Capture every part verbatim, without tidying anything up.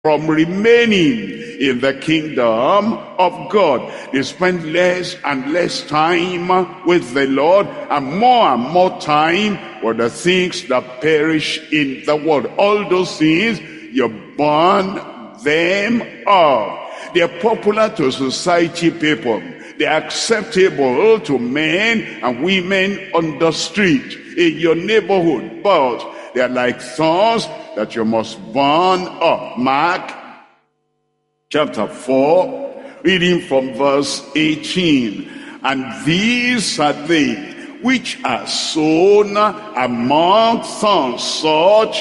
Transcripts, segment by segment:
from remaining in the kingdom of God. They spend less and less time with the Lord, and more and more time with the things that perish in the world. All those things, you burn them up. They are popular to society people. They are acceptable to men and women on the street, in your neighborhood, but they are like thorns that you must burn up. Mark chapter four, reading from verse eighteen. And these are they which are sown among thorns, such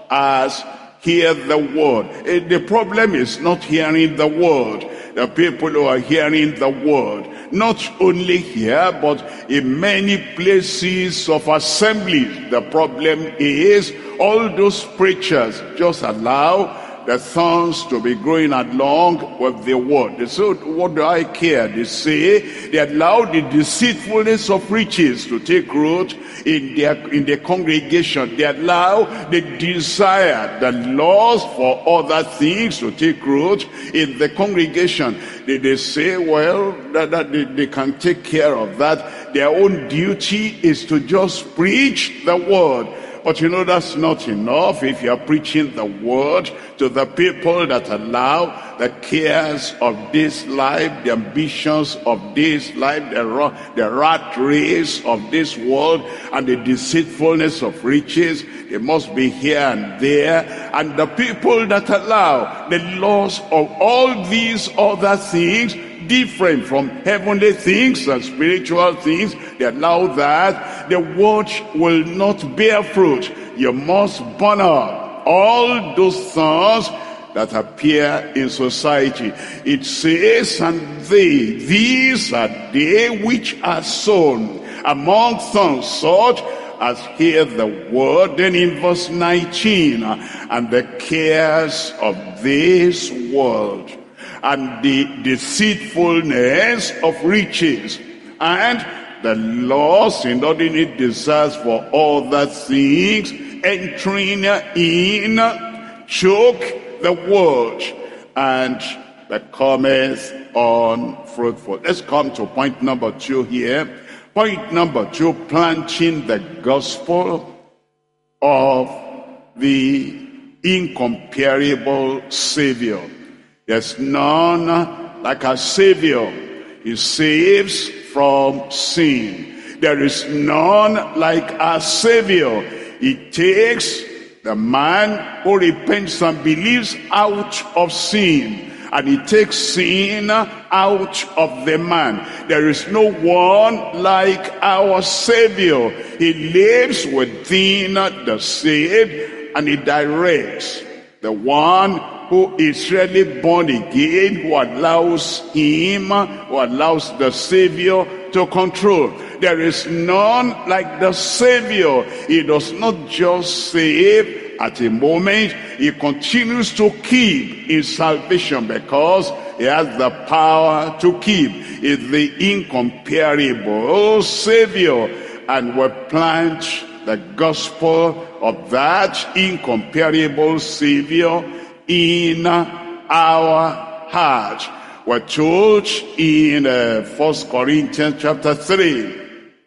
as hear the word. The problem is not hearing the word. The people who are hearing the word, not only here, but in many places of assemblies, the problem is all those preachers just allow the thorns to be growing along with the word. So what do I care? They say they allow the deceitfulness of riches to take root in their in their congregation. They allow the desire, the lust for other things to take root in the congregation. They, they say, well, that, that they, they can take care of that. Their own duty is to just preach the word. But you know, that's not enough. If you are preaching the word to the people that allow the cares of this life, the ambitions of this life, the, the rat race of this world, and the deceitfulness of riches, they must be here and there. And the people that allow the loss of all these other things, different from heavenly things and spiritual things, they allow that, the word will not bear fruit. You must burn up all those thorns that appear in society. It says, and they, these are they which are sown among thorns, such as hear the word. Then in verse nineteen, and the cares of this world, and the deceitfulness of riches, and the loss, inordinate desires for other things, entering in, choke the word, and becometh unfruitful. Let's come to point number two here. Point number two, planting the gospel of the incomparable Savior. There's none like a Savior. He saves from sin. There is none like a Savior. He takes the man who repents and believes out of sin, and he takes sin out of the man. There is no one like our Savior. He lives within the saved, and he directs the one who is really born again, who allows him, who allows the Savior to control. There is none like the Savior. He does not just save at a moment. He continues to keep his salvation because he has the power to keep. He's the incomparable Savior, and we plant the gospel of that incomparable Savior in our heart. We're told in uh, First Corinthians chapter three,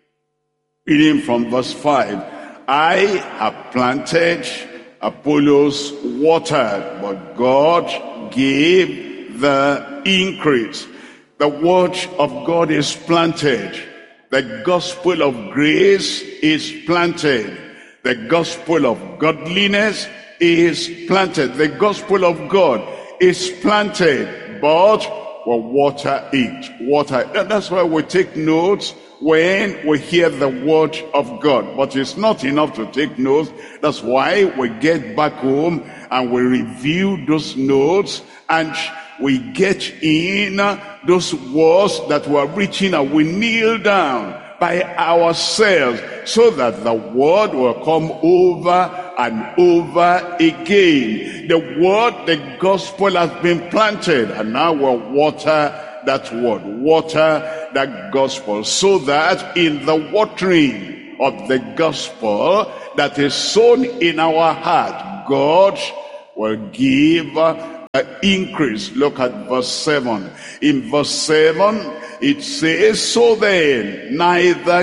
reading from verse five, I have planted, Apollos watered, but God gave the increase. The word of God is planted. The gospel of grace is planted. The gospel of godliness is planted. The gospel of God is planted, but we'll water it. Water. That's why we take notes when we hear the word of God. But it's not enough to take notes. That's why we get back home and we review those notes, and we get in those words that we're reaching, and we kneel down by ourselves so that the word will come over and over again. The word, the gospel has been planted, and now we'll water that word, water that gospel, so that in the watering of the gospel that is sown in our heart, God will give the increase. Look at verse seven. In verse seven, it says, so then, neither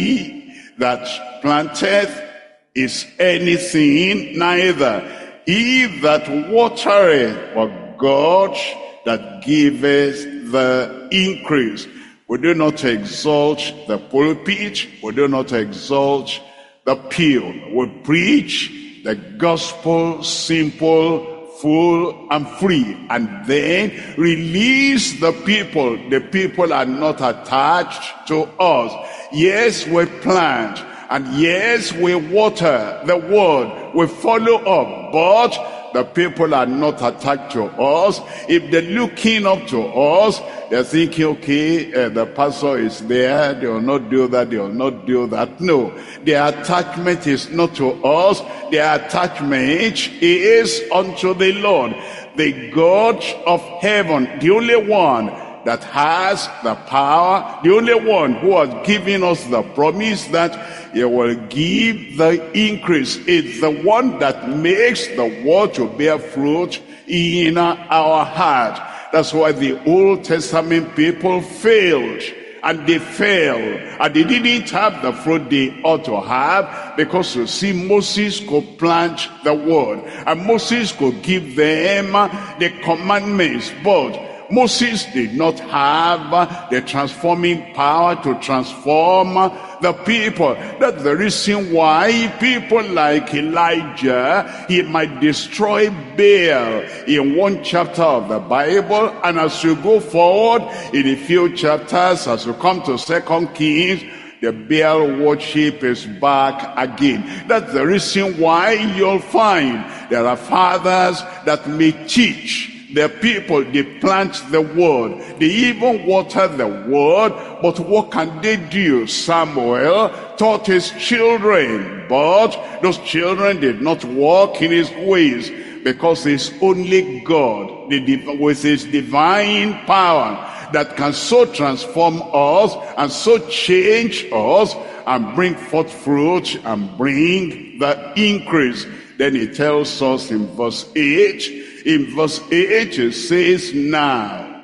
he that planteth is anything, neither he that watereth, but God that giveth the increase. We do not exalt the pulpit, we do not exalt the pew. We preach the gospel, simple, full and free, and then release the people. The people are not attached to us. Yes, we plant, and yes, we water the word, we follow up, but the people are not attached to us. If they're looking up to us, they're thinking, okay, uh, the pastor is there, they will not do that, they will not do that. No, their attachment is not to us, their attachment is unto the Lord, the God of heaven, the only one that has the power, the only one who has given us the promise that he will give the increase. It's the one that makes the word to bear fruit in our heart. That's why the Old Testament people failed, and they fell, and they didn't have the fruit they ought to have, because you see, Moses could plant the word, and Moses could give them the commandments, but Moses did not have the transforming power to transform the people. That's the reason why people like Elijah, he might destroy Baal in one chapter of the Bible, and as you go forward in a few chapters, as you come to Second Kings, the Baal worship is back again. That's the reason why you'll find there are fathers that may teach the people, they plant the word, they even water the word, but what can they do? Samuel taught his children, but those children did not walk in his ways, because it's only God, the, with his divine power, that can so transform us and so change us and bring forth fruit and bring the increase. Then he tells us in verse eight, in verse eight it says, now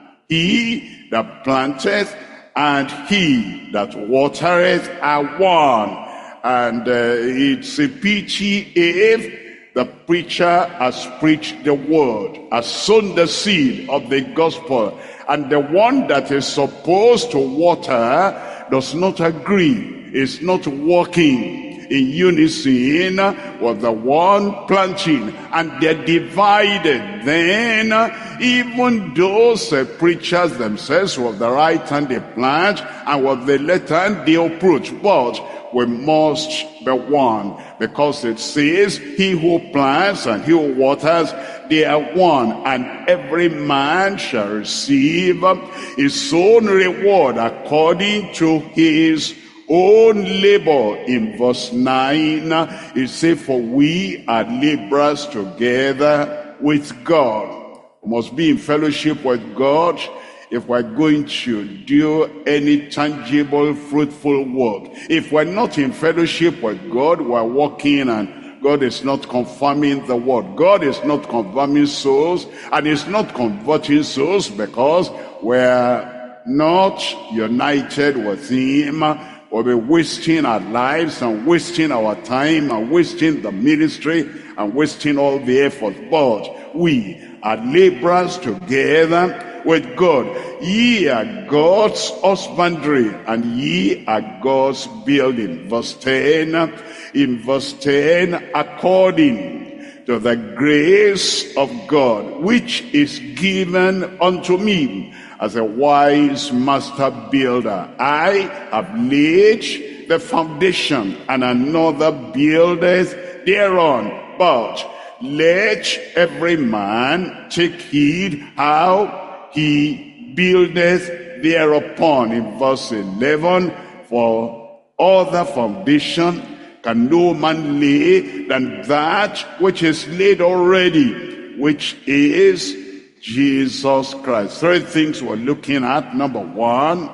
he that planteth and he that watereth are one. And uh, it's a pity if the preacher has preached the word, has sown the seed of the gospel, and the one that is supposed to water does not agree, is not working in unison with the one planting, and they're divided. Then even those uh, preachers themselves, with the right hand they plant, and with the left hand they approach. But we must be one, because it says, he who plants and he who waters, they are one, and every man shall receive his own reward according to his own labor. In verse nine, it says, for we are laborers together with God. We must be in fellowship with God if we're going to do any tangible, fruitful work. If we're not in fellowship with God, we're walking and God is not confirming the word. God is not confirming souls, and is not converting souls, because we're not united with him. We'll be wasting our lives and wasting our time and wasting the ministry and wasting all the effort. But we are laborers together with God. Ye are God's husbandry, and ye are God's building. Verse ten, in verse ten, according to the grace of God, which is given unto me as a wise master builder. I have laid the foundation, and another buildeth thereon. But let every man take heed how he buildeth thereupon. In verse eleven, for other foundation can no man lay than that which is laid already, which is Jesus Christ. Three things we're looking at. Number one,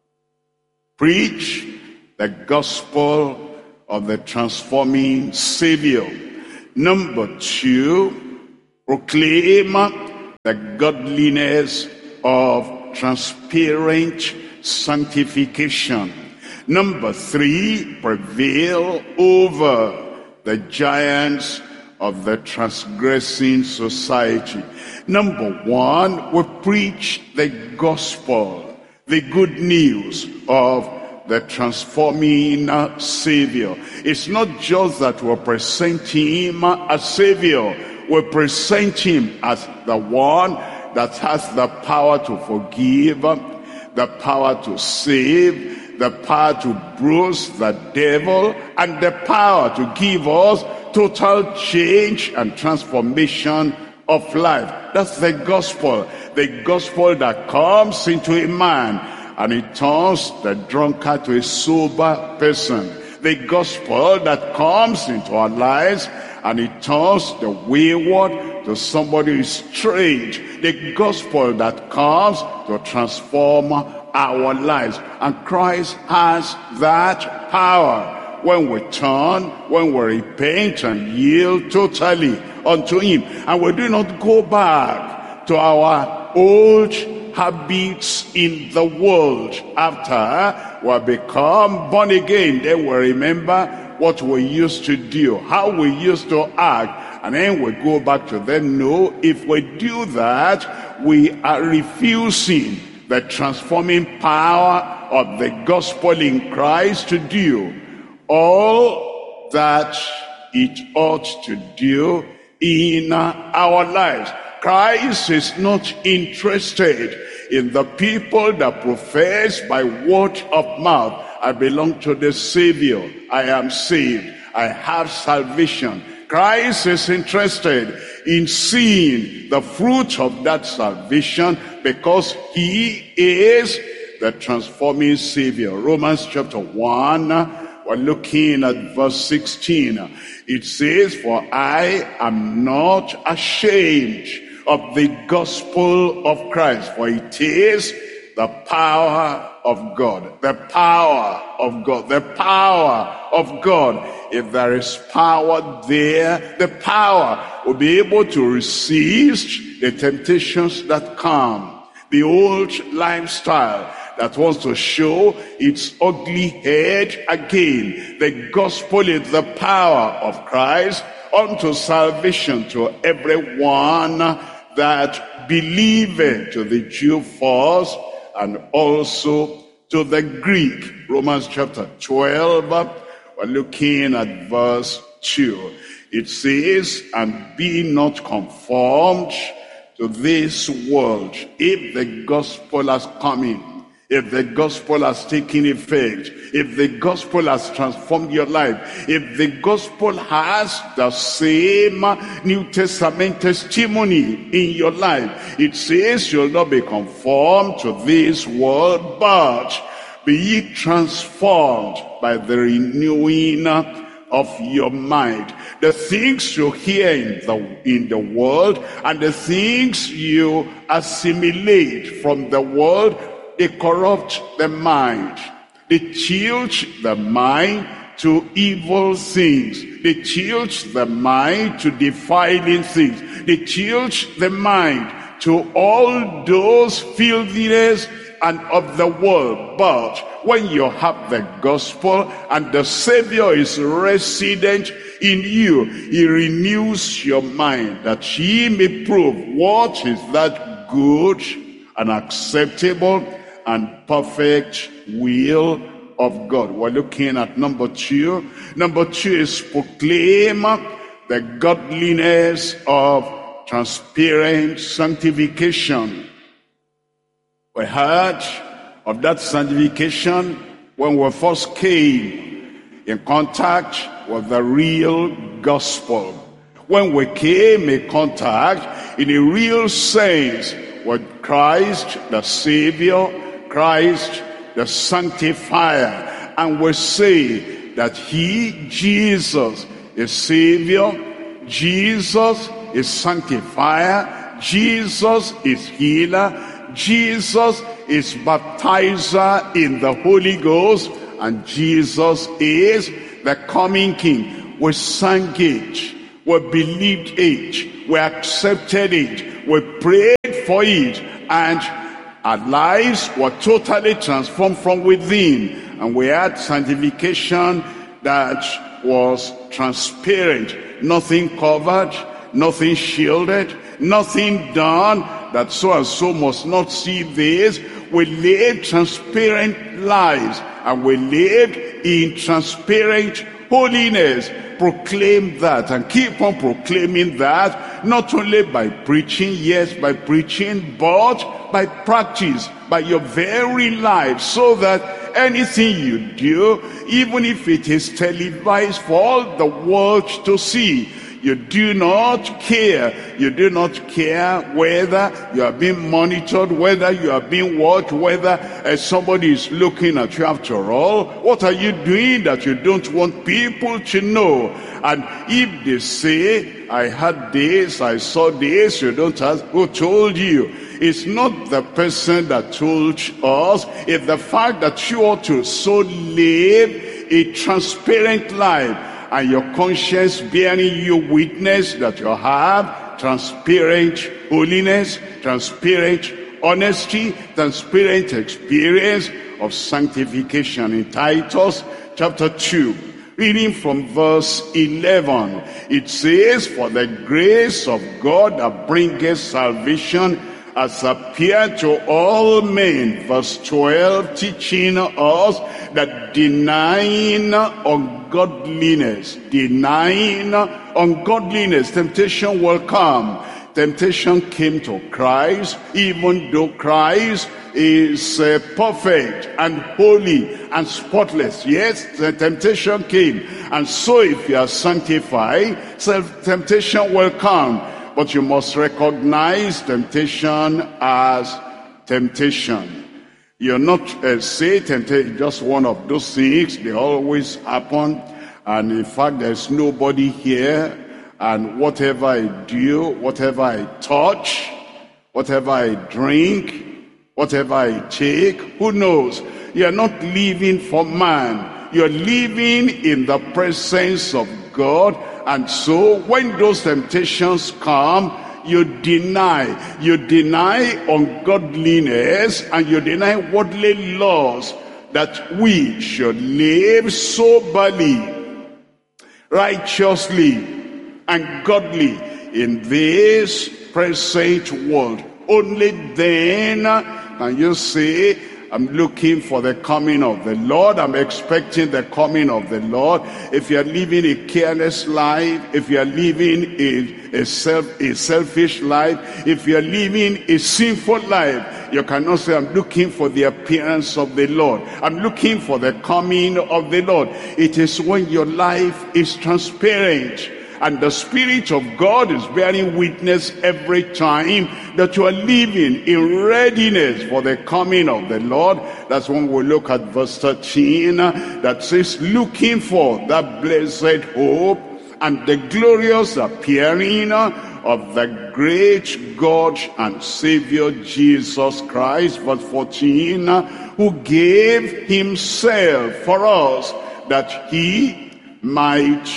preach the gospel of the transforming Savior. Number two, proclaim the godliness of transparent sanctification. Number three, prevail over the giants of the transgressing society. Number one, we preach the gospel, the good news of the transforming Savior. It's not just that we present him as Savior, we present him as the one that has the power to forgive, the power to save, the power to bruise the devil, and the power to give us total change and transformation of life. That's the gospel. The gospel that comes into a man and it turns the drunkard to a sober person. The gospel that comes into our lives and it turns the wayward to somebody who is straight. The gospel that comes to transform our lives. And Christ has that power. When we turn, when we repent and yield totally unto him, and we do not go back to our old habits in the world. After we have become born again, then we remember what we used to do, how we used to act, and then we go back to them. No, if we do that, we are refusing the transforming power of the gospel in Christ to do all that it ought to do in our lives. Christ is not interested in the people that profess by word of mouth, I belong to the Savior, I am saved, I have salvation. Christ is interested in seeing the fruit of that salvation because he is the transforming Savior. Romans chapter one, we're looking at verse sixteen. It says, for I am not ashamed of the gospel of Christ, for it is the power of God, the power of God, the power of God. If there is power there, the power will be able to resist the temptations that come. The old lifestyle that wants to show its ugly head again. The gospel is the power of Christ unto salvation to everyone that believeth, to the Jew first and also to the Greek. Romans chapter twelve, we're looking at verse two. It says, and be not conformed to this world. If the gospel has come in, if the gospel has taken effect, if the gospel has transformed your life, if the gospel has the same New Testament testimony in your life, it says you'll not be conformed to this world, but be ye transformed by the renewing of your mind. The things you hear in the, in the world and the things you assimilate from the world, they corrupt the mind. They tilt the mind to evil things. They tilt the mind to defiling things. They tilt the mind to all those filthiness and of the world. But when you have the gospel and the Savior is resident in you, he renews your mind that he may prove what is that good and acceptable and perfect will of God. We're looking at number two. Number two is proclaim the godliness of transparent sanctification. We heard of that sanctification when we first came in contact with the real gospel. When we came in contact in a real sense with Christ the Savior, Christ the Sanctifier, and we say that he, Jesus, is Savior, Jesus is Sanctifier, Jesus is Healer, Jesus is Baptizer in the Holy Ghost, and Jesus is the coming King. We sang it, we believed it, we accepted it, we prayed for it. And our lives were totally transformed from within. And we had sanctification that was transparent, nothing covered, nothing shielded, nothing done that so and so must not see this. We lived transparent lives, and we lived in transparent holiness. Proclaim that and keep on proclaiming that, not only by preaching, yes, by preaching, but by practice, by your very life, so that anything you do, even if it is televised for all the world to see, you do not care. You do not care whether you are being monitored, whether you are being watched, whether uh, somebody is looking at you. After all, what are you doing that you don't want people to know? And if they say, I had this, I saw this, you don't ask, who told you? It's not the person that told us. It's the fact that you ought to so live a transparent life, and your conscience bearing you witness that you have transparent holiness, transparent honesty, transparent experience of sanctification. In Titus chapter two, reading from verse eleven, it says, for the grace of God that bringeth salvation has appeared to all men. Verse twelve, teaching us that denying ungodliness, denying ungodliness, temptation will come. Temptation came to Christ, even though Christ is uh, perfect and holy and spotless. Yes, the temptation came. And so if you are sanctified, self-temptation will come. But you must recognize temptation as temptation. You're not uh, say temptation just one of those things. They always happen. And in fact, there's nobody here. And whatever I do, whatever I touch, whatever I drink, whatever I take, who knows? You're not living for man. You're living in the presence of God. And so when those temptations come, you deny. You deny ungodliness, and you deny worldly laws, that we should live soberly, righteously, and godly in this present world. Only then can you say, I'm looking for the coming of the Lord. I'm expecting the coming of the Lord. If you are living a careless life, if you are living a, a, self, a selfish life, if you are living a sinful life, you cannot say, I'm looking for the appearance of the Lord. I'm looking for the coming of the Lord. It is when your life is transparent, and the Spirit of God is bearing witness every time that you are living in readiness for the coming of the Lord. That's when we look at verse thirteen that says, looking for that blessed hope and the glorious appearing of the great God and Savior Jesus Christ. Verse fourteen, who gave himself for us that he might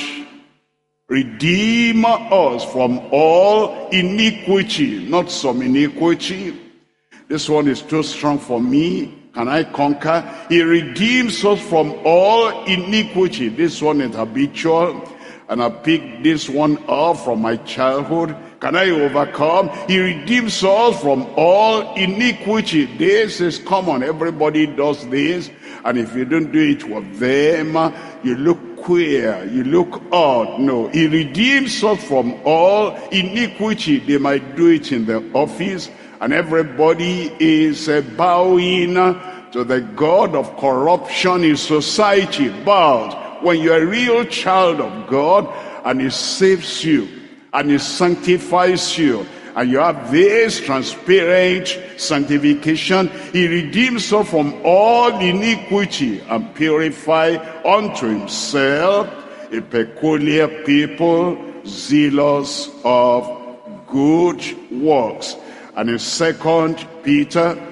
redeem us from all iniquity. Not some iniquity. This one is too strong for me. Can I conquer? He redeems us from all iniquity. This one is habitual, and I picked this one up from my childhood. Can I overcome? He redeems us from all iniquity. This is common. Everybody does this. And if you don't do it with them, you look queer, you look odd. No, he redeems us from all iniquity. They might do it in the office, and everybody is uh, bowing to the god of corruption in society. But when you're a real child of God, and he saves you, and he sanctifies you, and you have this transparent sanctification, he redeems us from all iniquity and purify unto himself a peculiar people, zealous of good works. And in Second Peter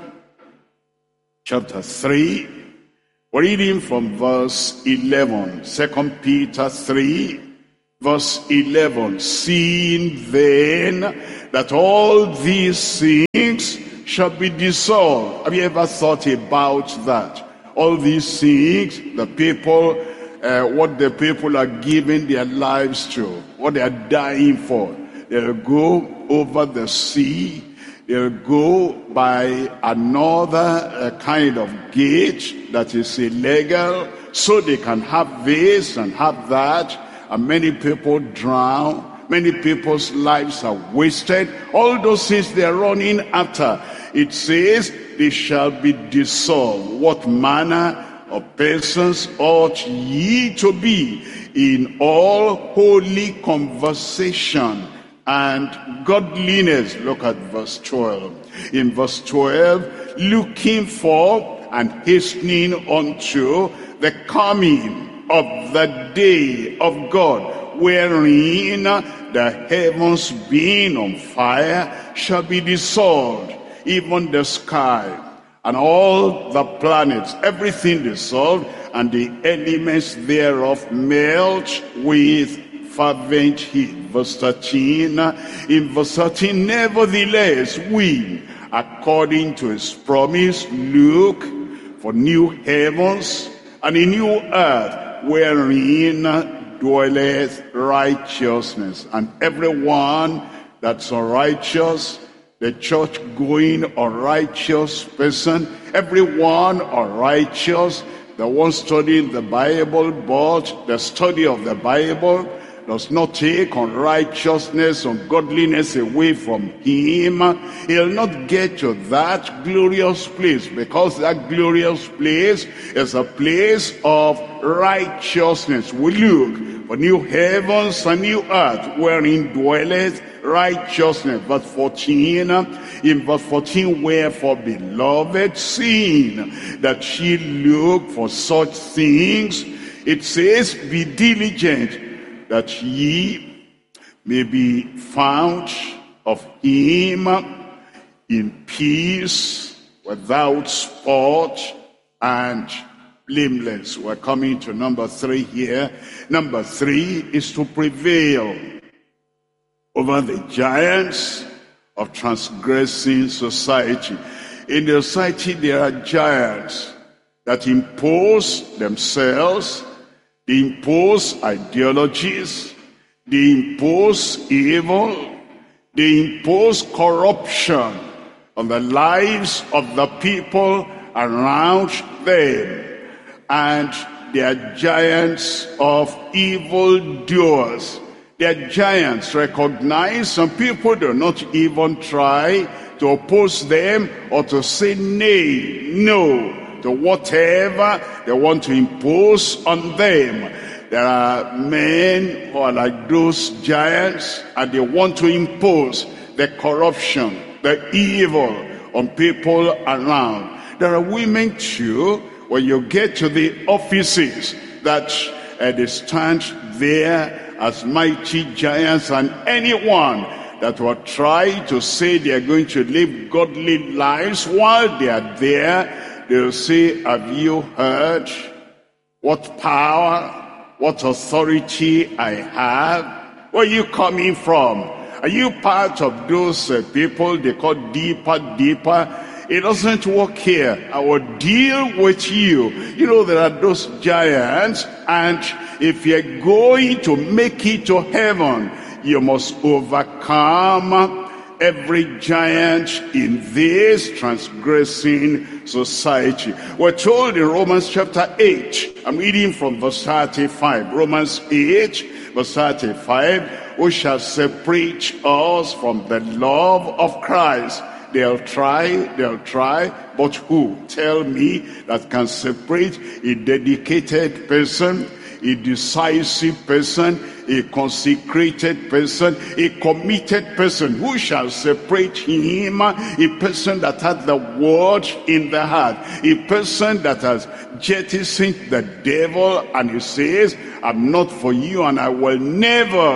chapter three, we're reading from verse eleven. Second Peter three, Verse eleven, seeing then that all these things shall be dissolved. Have you ever thought about that? All these things, the people, uh, what the people are giving their lives to, what they are dying for. They'll go over the sea. They'll go by another uh, kind of gate that is illegal, so they can have this and have that. And many people drown. Many people's lives are wasted. All those things they are running after. It says, they shall be dissolved. What manner of persons ought ye to be in all holy conversation and godliness? Look at verse twelve. In verse twelve, looking for and hastening unto the coming of the day of God, wherein the heavens being on fire shall be dissolved, even the sky and all the planets, everything dissolved, and the elements thereof melt with fervent heat. Verse thirteen, in verse thirteen, nevertheless we, according to his promise, look for new heavens and a new earth, wherein dwelleth righteousness. And everyone that's unrighteous, the church-going unrighteous person, everyone unrighteous, the one studying the Bible, but the study of the Bible does not take unrighteousness, ungodliness away from him, he'll not get to that glorious place, because that glorious place is a place of righteousness. We look for new heavens and new earth, wherein dwelleth righteousness. Verse fourteen, in verse fourteen, wherefore, beloved, seeing that ye look for such things, it says, be diligent, that ye may be found of him in peace, without spot, and blameless. We're coming to number three here. Number three is to prevail over the giants of transgressing society. In the society, there are giants that impose themselves. They impose ideologies, they impose evil, they impose corruption on the lives of the people around them. And they are giants of evildoers. They are giants recognized, and people do not even try to oppose them or to say nay, no, to whatever they want to impose on them. There are men who are like those giants, and they want to impose the corruption, the evil on people around. There are women too, when you get to the offices, that uh, they stand there as mighty giants, and anyone that will try to say they are going to live godly lives while they are there, they'll say, have you heard what power, what authority I have? Where are you coming from? Are you part of those uh, people they call deeper, deeper? It doesn't work here. I will deal with you. You know, there are those giants, and if you're going to make it to heaven, you must overcome every giant in this transgressing society. We're told in Romans chapter eight, I'm reading from verse thirty-five, Romans eight, verse thirty-five, who shall separate us from the love of Christ? They'll try, they'll try, but who? Tell me, that can separate a dedicated person, a decisive person, a consecrated person, a committed person? Who shall separate him? A person that had the word in the heart, a person that has jettisoned the devil, and he says, I'm not for you, and I will never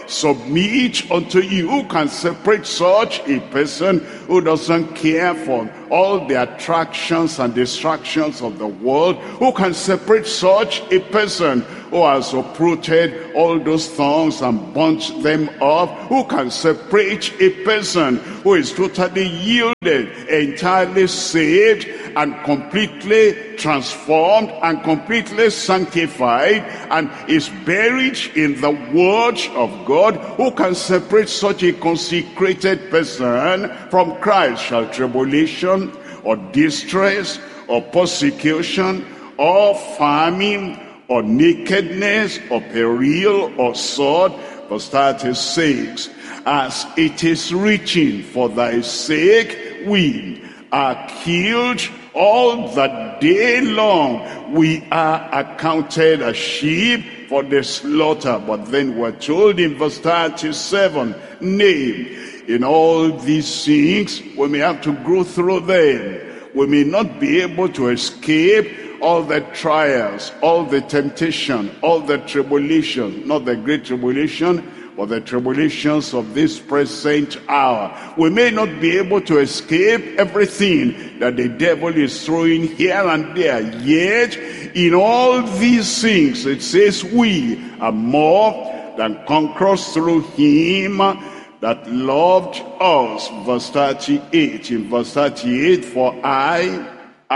submit unto you. Who can separate such a person who doesn't care for all the attractions and distractions of the world? Who can separate such a person who has uprooted all those thorns and burnt them off? Who can separate a person who is totally yielded, entirely saved, and completely transformed and completely sanctified, and is buried in the word of God? Who can separate such a consecrated person from Christ? Shall tribulation or distress or persecution or famine or nakedness or peril or sword? Verse thirty-six, as it is written, for thy sake we are killed all the day long, we are accounted as sheep for the slaughter. But then we're told in verse thirty-seven, nay, in all these things we may have to go through them. We may not be able to escape all the trials, all the temptation, all the tribulation, not the great tribulation, but the tribulations of this present hour. We may not be able to escape everything that the devil is throwing here and there. Yet, in all these things, it says we are more than conquerors through him that loved us. Verse thirty-eight. In verse thirty-eight, for I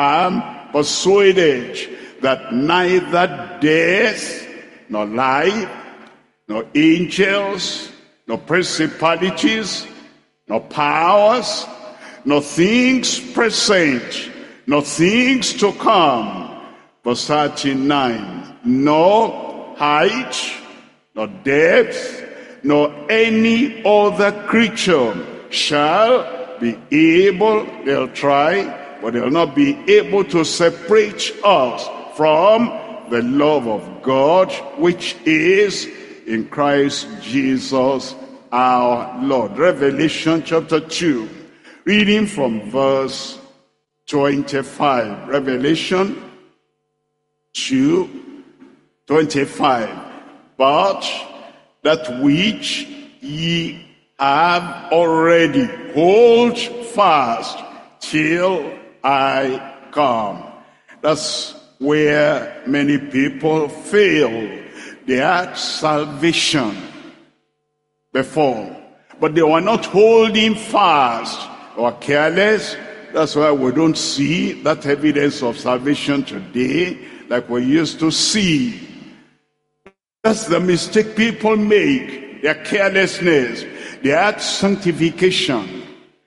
am persuaded that neither death nor life, nor angels, nor principalities, nor powers, nor things present, nor things to come. Verse thirty-nine, nor height, nor depth, nor any other creature shall be able, they'll try, but they'll not be able to separate us from the love of God, which is in Christ Jesus our Lord. Revelation chapter two, reading from verse twenty-five. Revelation two, twenty-five. But that which ye have already, hold fast till I come. That's where many people fail. They had salvation before, but they were not holding fast or careless. That's why we don't see that evidence of salvation today like we used to see. That's the mistake people make, their carelessness. They had sanctification.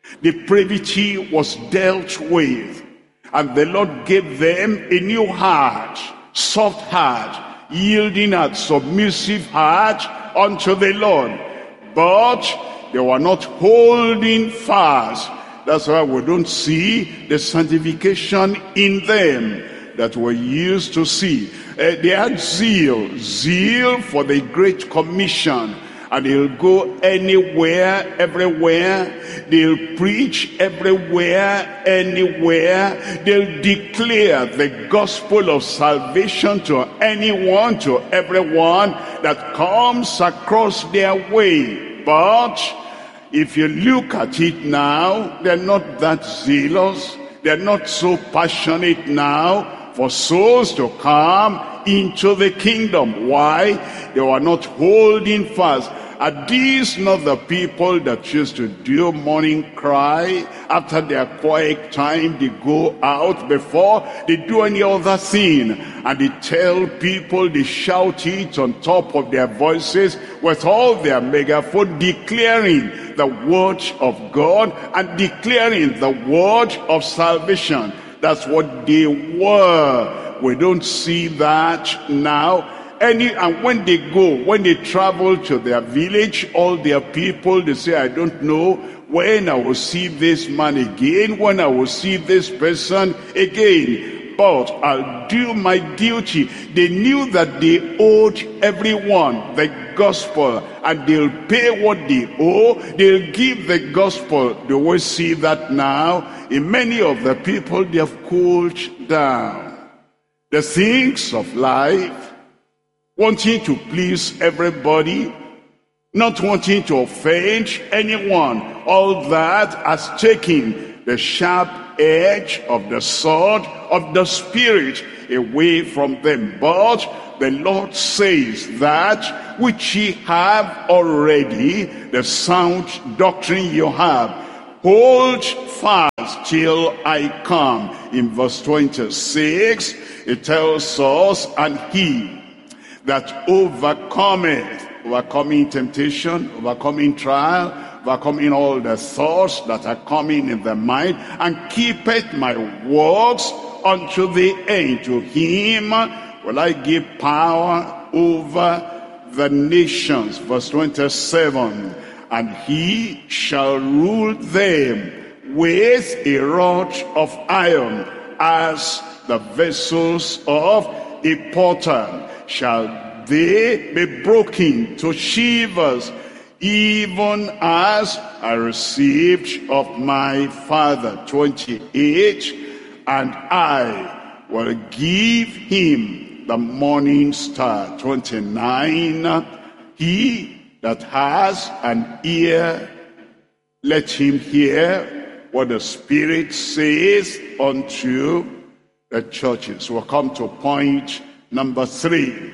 Depravity was dealt with, and the Lord gave them a new heart, soft heart, yielding heart, submissive heart unto the Lord. But they were not holding fast. That's why we don't see the sanctification in them that we used to see. Uh, they had zeal, zeal for the Great Commission. And they'll go anywhere, everywhere. They'll preach everywhere, anywhere. They'll declare the gospel of salvation to anyone, to everyone that comes across their way. But if you look at it now, they're not that zealous. They're not so passionate now for souls to come into the kingdom. Why? They were not holding fast. Are these not the people that used to do morning cry after their quiet time? They go out before they do any other thing, and they tell people, they shout it on top of their voices with all their megaphone, declaring the word of God and declaring the word of salvation. That's what they were. We don't see that now. Any, and when they go, when they travel to their village, all their people, they say, I don't know when I will see this man again, when I will see this person again, but I'll do my duty. They knew that they owed everyone the gospel, and they'll pay what they owe. They'll give the gospel. Do we see that now? In many of the people, they have cooled down. The things of life, wanting to please everybody, not wanting to offend anyone. All that has taken the sharp edge of the sword of the Spirit away from them. But the Lord says that which ye have already, the sound doctrine you have, hold fast till I come. In verse twenty-six, it tells us, and he that overcometh, overcoming temptation, overcoming trial, overcoming all the thoughts that are coming in the mind, and keepeth my works unto the end. To him will I give power over the nations. Verse twenty-seven, and he shall rule them with a rod of iron, as the vessels of a potter shall they be broken to shivers, even as I received of my Father. twenty-eight, and I will give him the morning star. twenty-nine, he that has an ear, let him hear what the Spirit says unto the churches. We'll come to point number three.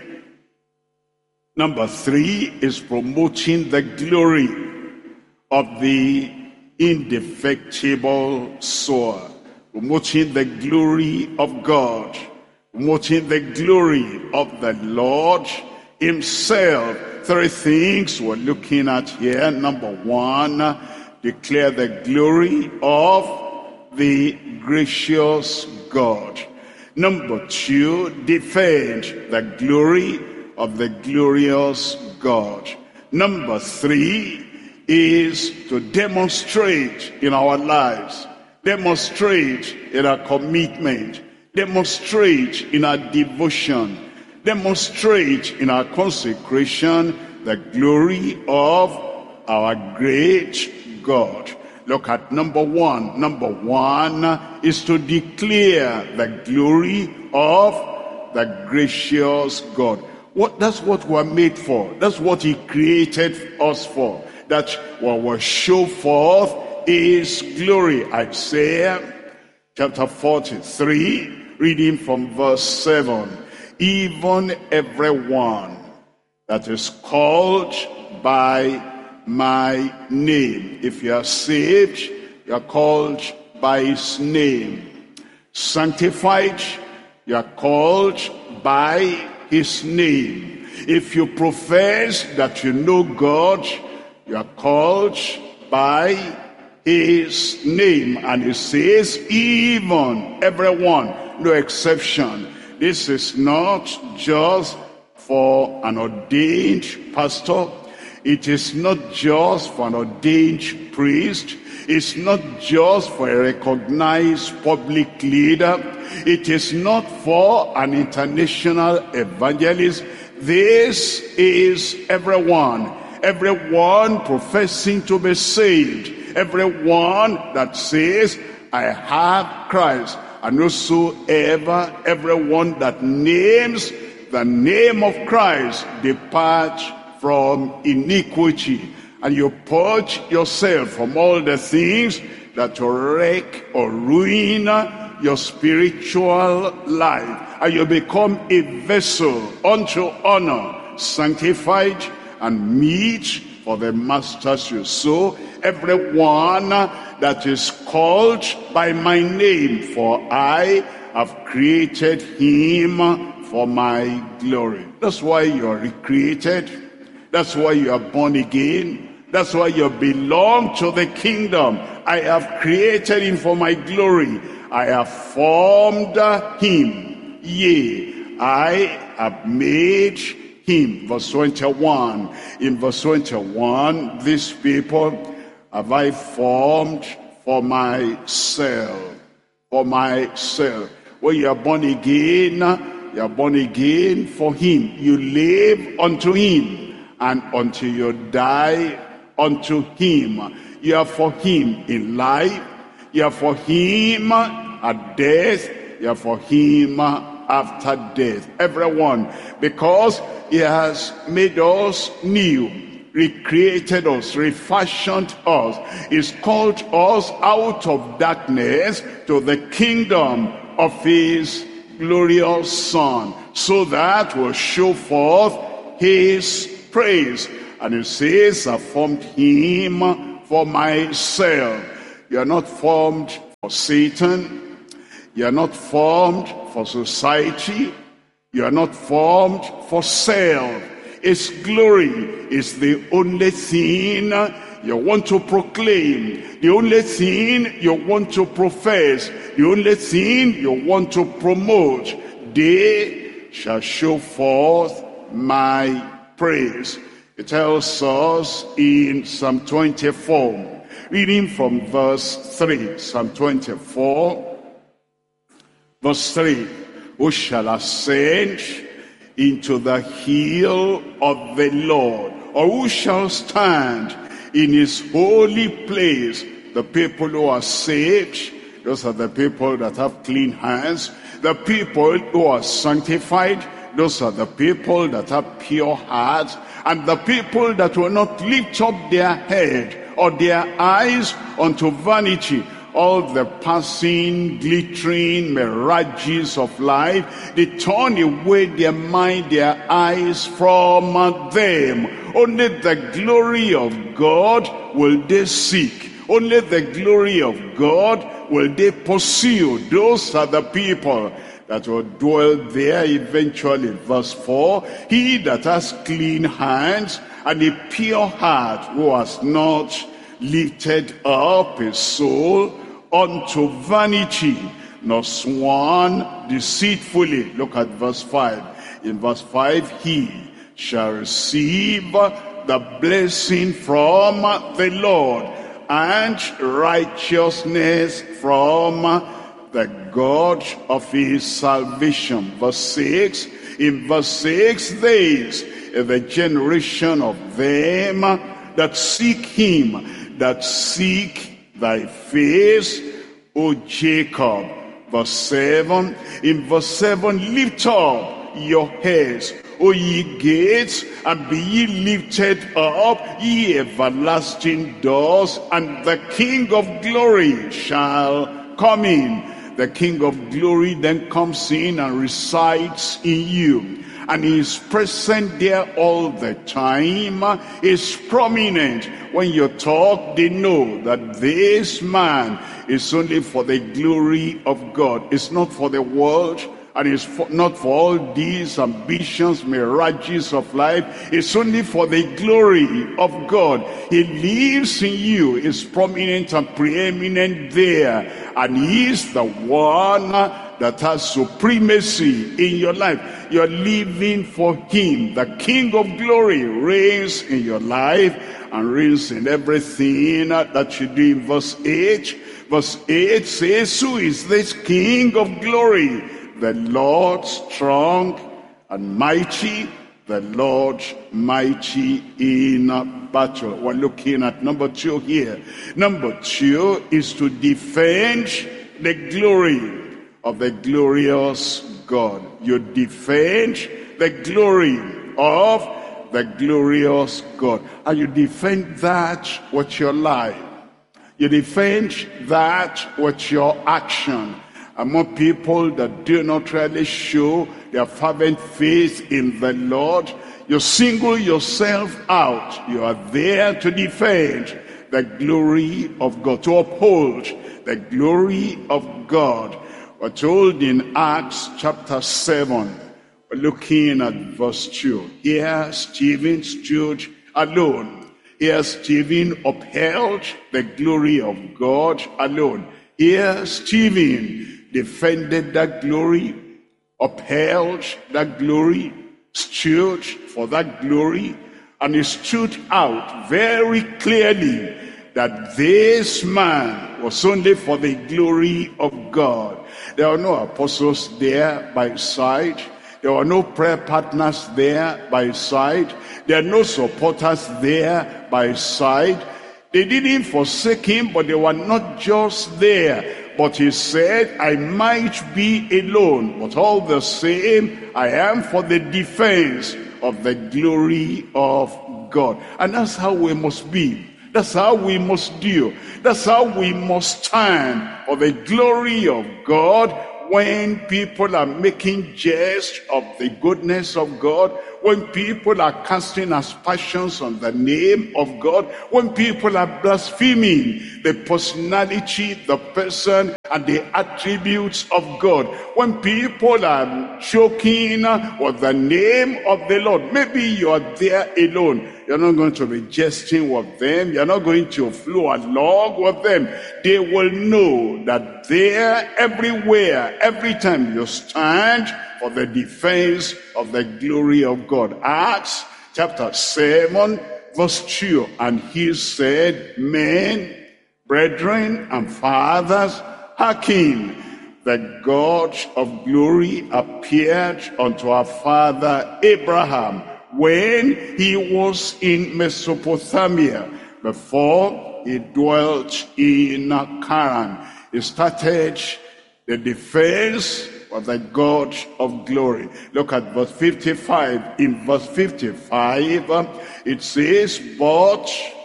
Number three is promoting the glory of the indefectible sower. Promoting the glory of God. Promoting the glory of the Lord himself. Three things we're looking at here. Number one, declare the glory of the gracious God. Number two, defend the glory of the glorious God. Number three is to demonstrate in our lives, demonstrate in our commitment, demonstrate in our devotion, demonstrate in our consecration the glory of our great God. Look at number one. Number one is to declare the glory of the gracious God. What, that's what we're made for. That's what he created us for. That what will show forth is glory. Isaiah chapter forty-three, reading from verse seven. Even everyone that is called by my name. If you are saved, you are called by his name. Sanctified, you are called by his name. If you profess that you know God, you are called by his name. And he says, even everyone, no exception. This is not just for an ordained pastor. It is not just for an ordained priest. It's not just for a recognized public leader. It is not for an international evangelist. This is everyone. Everyone professing to be saved. Everyone that says, I have Christ. And whosoever, everyone that names the name of Christ, depart from iniquity. And you purge yourself from all the things that will wreck or ruin your spiritual life. And you become a vessel unto honor, sanctified and meet for the master's use. So everyone that is called by my name, for I have created him for my glory. That's why you are recreated. That's why you are born again. That's why you belong to the kingdom. I have created him for my glory. I have formed him. Yea, I have made him. Verse twenty-one. In verse twenty-one, these people have I formed for myself. For myself. When you are born again, you are born again for him. You live unto him. And until you die unto him. You are for him in life. You are for him at death. You are for him after death. Everyone. Because he has made us new. recreated us, refashioned us. He's called us out of darkness to the kingdom of his glorious Son, so that we'll show forth his praise. And he says, I formed him for myself. You are not formed for Satan. You are not formed for society. You are not formed for self. His glory is the only thing you want to proclaim, the only thing you want to profess, the only thing you want to promote. They shall show forth my praise. It tells us in Psalm twenty-four, reading from verse three, Psalm twenty-four, verse three, who shall ascend into the hill of the Lord, or who shall stand in his holy place? The people who are saved, those are the people that have clean hands. The people who are sanctified, those are the people that have pure hearts. And the people that will not lift up their head or their eyes unto vanity, all the passing, glittering mirages of life, they turn away their mind, their eyes from them. Only the glory of God will they seek. Only the glory of God will they pursue. Those are the people that will dwell there eventually. Verse four, he that has clean hands and a pure heart, who has not lifted up his soul unto vanity, nor sworn deceitfully. Look at verse five. In verse five, he shall receive the blessing from the Lord, and righteousness from the God of his salvation. Verse six, in verse six, this is the generation of them that seek him, that seek thy face, O Jacob. Verse seven, in verse seven, lift up your heads, O ye gates, and be ye lifted up, ye everlasting doors, and the King of glory shall come in. The King of glory then comes in and resides in you. And he is present there all the time. He is prominent. When you talk, they know that this man is only for the glory of God. It's not for the world, and it's for, not for all these ambitions, mirages of life. It's only for the glory of God. He lives in you, is prominent and preeminent there, and he is the one that has supremacy in your life. You're living for him. The King of glory reigns in your life and reigns in everything that you do. In verse eight, verse eight says, who is this King of glory? The Lord strong and mighty, the Lord mighty in battle. We're looking at number two here. Number two is to defend the glory of the glorious God. You defend the glory of the glorious God. And you defend that with your life. You defend that with your action. Among people that do not really show their fervent faith in the Lord, you single yourself out. You are there to defend the glory of God, to uphold the glory of God. We're told in Acts chapter seven, we're looking at verse two. Here Stephen stood alone. Here Stephen upheld the glory of God alone. Here Stephen defended that glory, upheld that glory, stood for that glory, and he stood out very clearly that this man was only for the glory of God. There were no apostles there by his side. There were no prayer partners there by his side. There are no supporters there by his side. They didn't forsake him, but they were not just there. But he said, I might be alone, but all the same, I am for the defense of the glory of of God. And that's how we must be. That's how we must do. That's how we must stand for the glory of God. When people are making jest of the goodness of God, when people are casting aspersions on the name of God, when people are blaspheming the personality, the person, and the attributes of God, when people are joking with the name of the Lord, maybe you are there alone. You're not going to be jesting with them. You're not going to flow along with them. They will know that there, everywhere, every time you stand for the defense of the glory of God. Acts chapter seven, verse two. And he said, men, brethren, and fathers, hearken. The God of glory appeared unto our father Abraham when he was in Mesopotamia, before he dwelt in Canaan. He started the defense of the God of glory. Look at verse fifty-five. In verse fifty-five, it says, but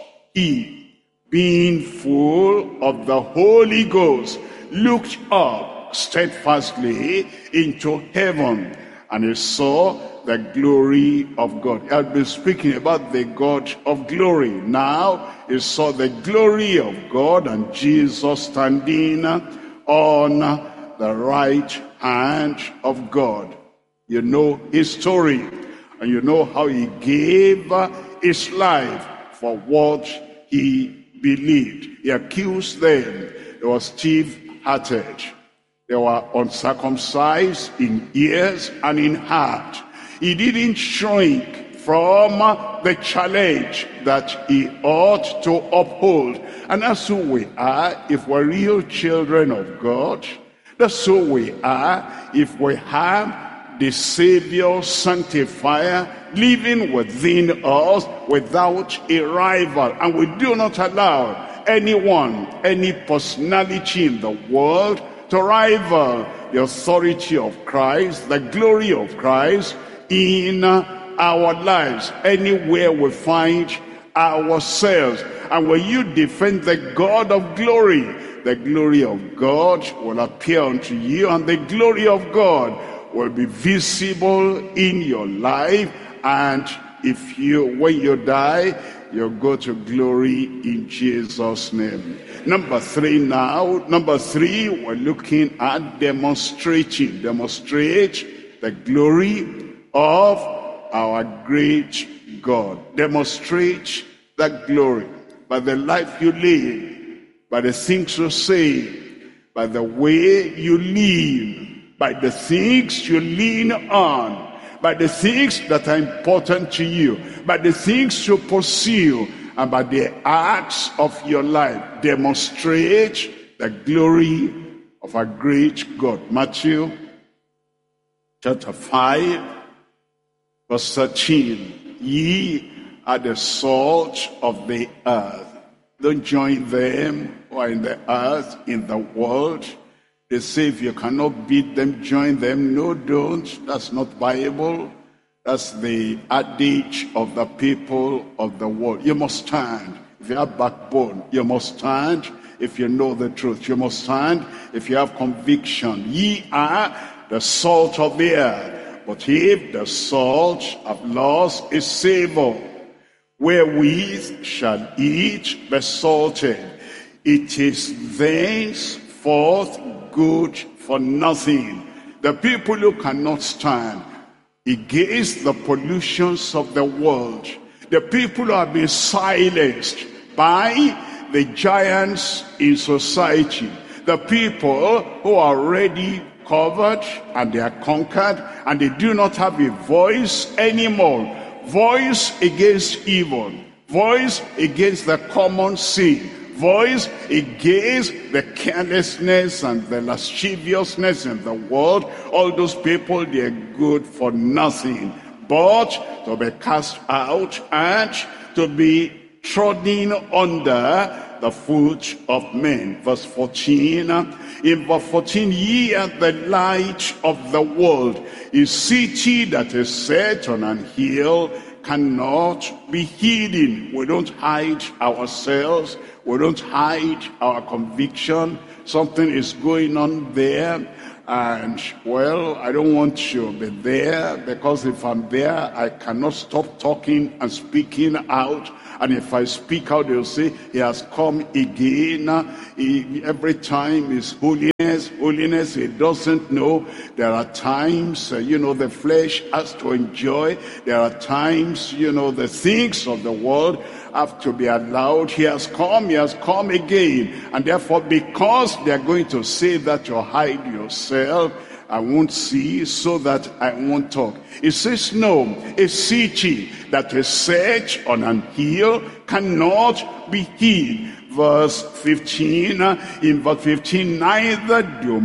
he, being full of the Holy Ghost, looked up steadfastly into heaven, and he saw the glory of God. I've been speaking about the God of glory. Now he saw the glory of God and Jesus standing on the right hand of God. You know his story, and you know how he gave his life for what he believed. He accused them. They were stiff-hearted. They were uncircumcised in ears and in heart. He didn't shrink from the challenge that he ought to uphold. And that's who we are if we're real children of God. That's who we are if we have the Savior, Sanctifier, living within us without a rival. And we do not allow anyone, any personality in the world to rival the authority of Christ, the glory of Christ in our lives, anywhere we find ourselves. And when you defend the God of glory, the glory of God will appear unto you, and the glory of God will be visible in your life. And if you, when you die, you'll go to glory in Jesus' name. Number three now. Number three, we're looking at demonstrating. Demonstrate the glory of our great God. Demonstrate that glory by the life you live, by the things you say, by the way you live, by the things you lean on, by the things that are important to you, by the things you pursue, and by the acts of your life. Demonstrate the glory of our great God. Matthew chapter five, verse thirteen. Ye are the salt of the earth. Don't join them who are in the earth, in the world. They say if you cannot beat them, join them. No, don't. That's not Bible. That's the adage of the people of the world. You must stand. If you have backbone, you must stand. If you know the truth, you must stand. If you have conviction, ye are the salt of the earth. But if the salt have lost its savor, wherewith shall it be salted? It is thenceforth good for nothing. The people who cannot stand against the pollutions of the world, the people who have been silenced by the giants in society, the people who are already covered and they are conquered and they do not have a voice anymore. Voice against evil, voice against the common sin, voice against the carelessness and the lasciviousness in the world. All those people, they are good for nothing but to be cast out and to be trodden under the foot of men. Verse fourteen. In verse fourteen, ye are the light of the world. A city that is set on an hill cannot be hidden. We don't hide ourselves. We don't hide our conviction. Something is going on there. And, well, I don't want to be there, because if I'm there, I cannot stop talking and speaking out. And if I speak out, they'll say, he has come again. He, every time is holiness, holiness. He doesn't know. There are times, uh, you know, the flesh has to enjoy. There are times, you know, the things of the world have to be allowed. He has come, he has come again. And therefore, because they are going to say that you hide yourself, I won't see, so that I won't talk. It says, no, a city that is set on an hill cannot be hid. Verse fifteen, in verse fifteen, neither do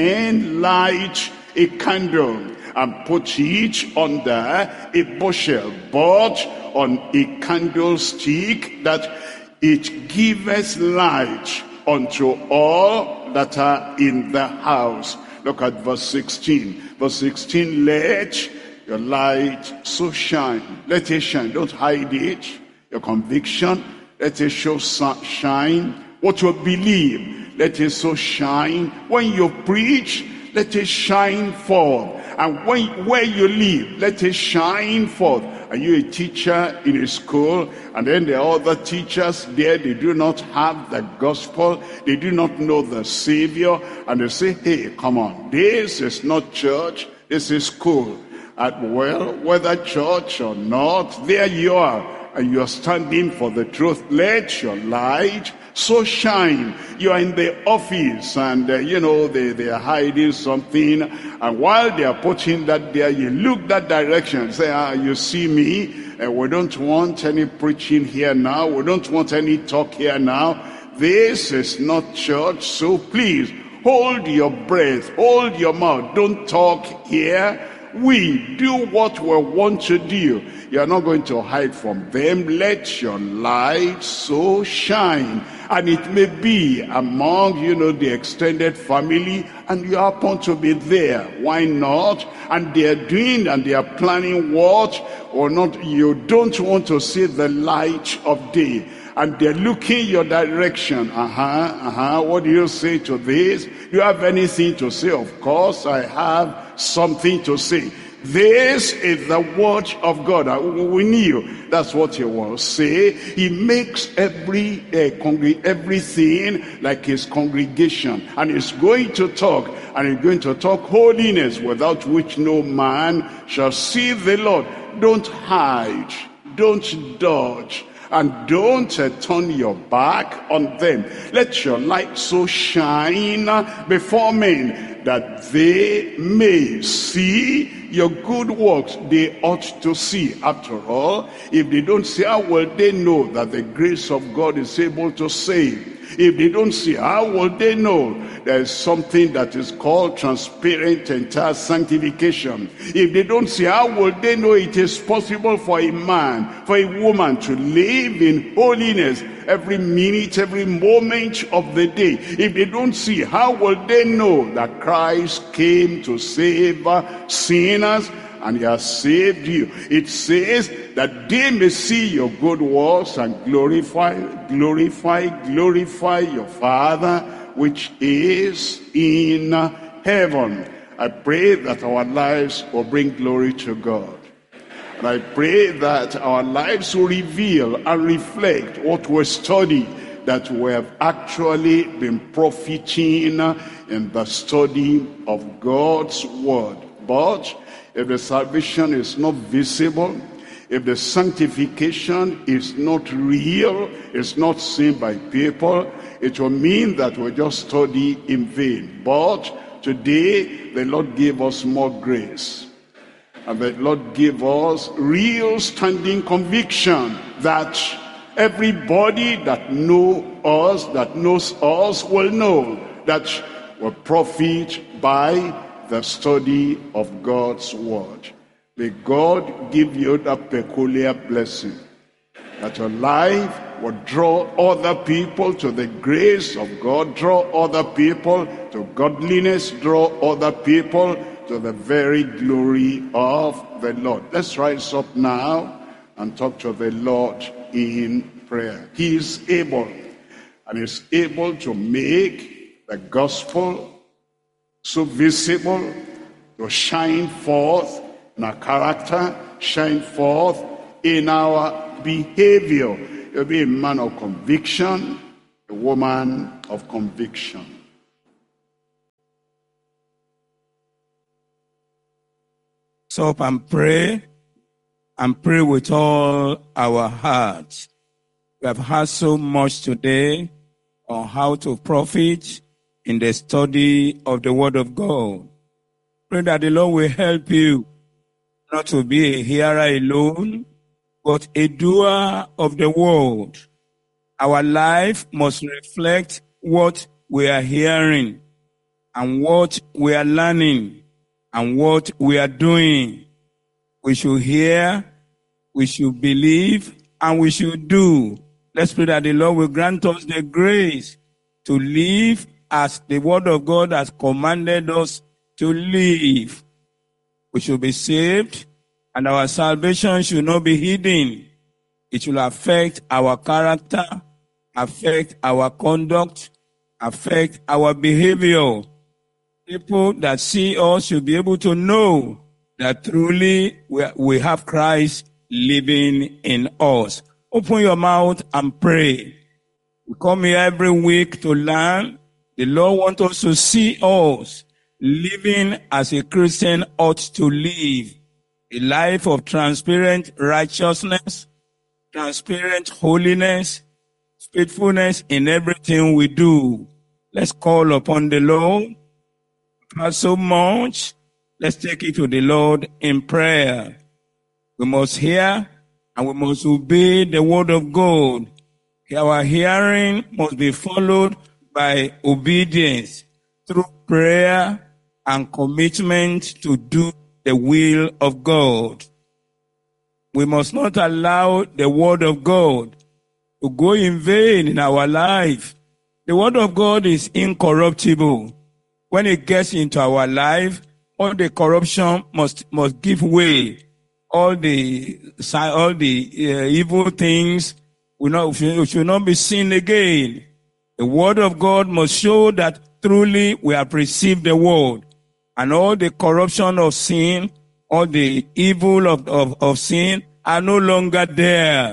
men light a candle and put it under a bushel, but on a candlestick, that it giveth light unto all that are in the house. Look at verse sixteen. Verse sixteen, let your light so shine. Let it shine. Don't hide it. Your conviction, let it show shine. What you believe, let it so shine. When you preach, let it shine forth. And when, where you live, let it shine forth. Are you a teacher in a school? And then there are other teachers there, they do not have the gospel. They do not know the Savior. And they say, hey, come on, this is not church, this is school. And well, whether church or not, there you are. And you are standing for the truth. Let your light so shine. You are in the office, and uh, you know they, they are hiding something, and while they are putting that there, you look that direction, say, ah, you see me, uh, we don't want any preaching here now, we don't want any talk here now. This is not church, so please hold your breath, hold your mouth, don't talk here. We do what we want to do. You are not going to hide from them. Let your light so shine. And it may be among, you know, the extended family, and you happen to be there. Why not? And they are doing and they are planning what or not. You don't want to see the light of day. And they're looking your direction. Uh-huh, uh-huh. What do you say to this? Do you have anything to say? Of course, I have something to say. This is the word of God. We knew that's what he will say. He makes every uh, congr- everything like his congregation. And he's going to talk. And he's going to talk holiness, without which no man shall see the Lord. Don't hide. Don't dodge. And don't uh, turn your back on them. Let your light so shine before men, that they may see your good works. They ought to see. After all, if they don't see, how will they know that the grace of God is able to save? If they don't see, how will they know there is something that is called transparent entire sanctification? If they don't see, how will they know it is possible for a man, for a woman to live in holiness every minute, every moment of the day? If they don't see, how will they know that Christ came to save sinners? And he has saved you. It says that they may see your good works and glorify, glorify, glorify your Father which is in heaven. I pray that our lives will bring glory to God. And I pray that our lives will reveal and reflect what we study, that we have actually been profiting in the study of God's word. But if the salvation is not visible, if the sanctification is not real, it's not seen by people, it will mean that we just study in vain. But today, the Lord gave us more grace. And the Lord gave us real standing conviction that everybody that knows us, that knows us, will know that we profit by the study of God's word. May God give you that peculiar blessing, that your life will draw other people to the grace of God, draw other people to godliness, draw other people to the very glory of the Lord. Let's rise up now and talk to the Lord in prayer. He is able, and is able to make the gospel so visible, to shine forth in our character, shine forth in our behavior. You'll be a man of conviction, a woman of conviction. Stop and pray, and pray with all our hearts. We have heard so much today on how to profit in the study of the Word of God. Pray that the Lord will help you not to be a hearer alone, but a doer of the Word. Our life must reflect what we are hearing, and what we are learning, and what we are doing. We should hear, we should believe, and we should do. Let's pray that the Lord will grant us the grace to live as the Word of God has commanded us to live. We should be saved, and our salvation should not be hidden. It will affect our character, affect our conduct, affect our behavior. People that see us should be able to know that truly we, we have Christ living in us. Open your mouth and pray. We come here every week to learn. The Lord wants us to see us living as a Christian ought to live. A life of transparent righteousness, transparent holiness, faithfulness in everything we do. Let's call upon the Lord. Not so much. Let's take it to the Lord in prayer. We must hear and we must obey the Word of God. Our hearing must be followed by obedience through prayer and commitment to do the will of God. We must not allow the Word of God to go in vain in our life. The Word of God is incorruptible. When it gets into our life, all the corruption must must give way. All the all the uh, evil things will not should not be seen again. The Word of God must show that truly we have received the Word, and all the corruption of sin, all the evil of, of, of sin are no longer there.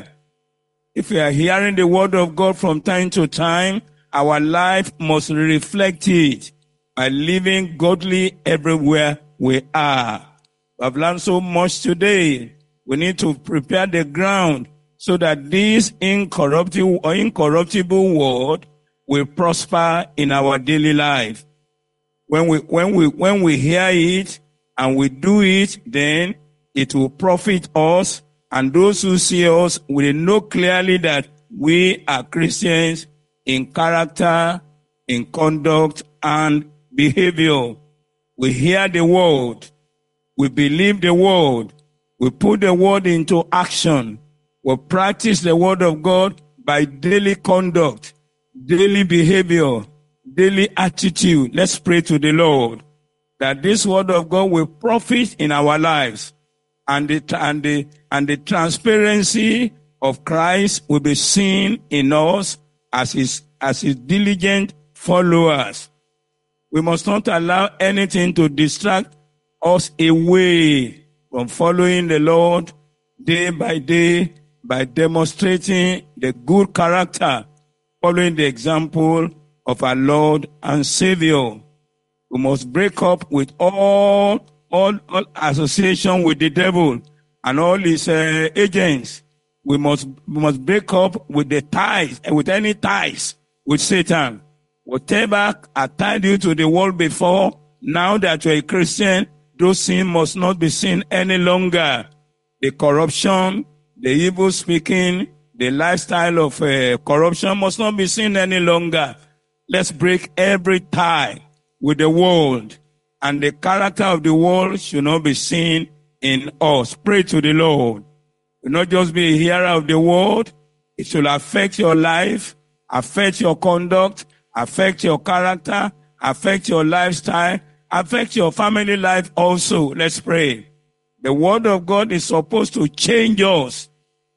If we are hearing the Word of God from time to time, our life must reflect it by living godly everywhere we are. We have learned so much today. We need to prepare the ground so that this incorruptible or incorruptible word will prosper in our daily life. When we when we when we hear it and we do it, then it will profit us, and those who see us will know clearly that we are Christians in character, in conduct, and behavior. We hear the word, we believe the word, we put the word into action, we practice the word of God by daily conduct, daily behavior, daily attitude. Let's pray to the Lord that this word of God will profit in our lives, and the and the and the transparency of Christ will be seen in us as his as his diligent followers. We must not allow anything to distract us away from following the Lord day by day by demonstrating the good character, following the example of our Lord and Savior. We must break up with all, all, all association with the devil and all his uh, agents. We must, we must break up with the ties, with any ties with Satan. Whatever had tied you to the world before, now that you're a Christian, those sins must not be seen any longer. The corruption, the evil speaking, the lifestyle of uh, corruption must not be seen any longer. Let's break every tie with the world, and the character of the world should not be seen in us. Pray to the Lord. Do not just be a hearer of the word. It should affect your life, affect your conduct, affect your character, affect your lifestyle, affect your family life also. Let's pray. The word of God is supposed to change us.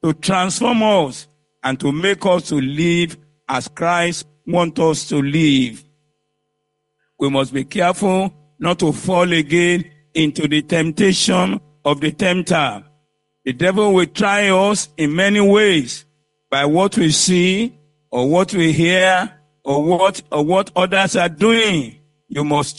to transform us and to make us to live as Christ wants us to live. We must be careful not to fall again into the temptation of the tempter. The devil will try us in many ways by what we see or what we hear or what or what others are doing. You must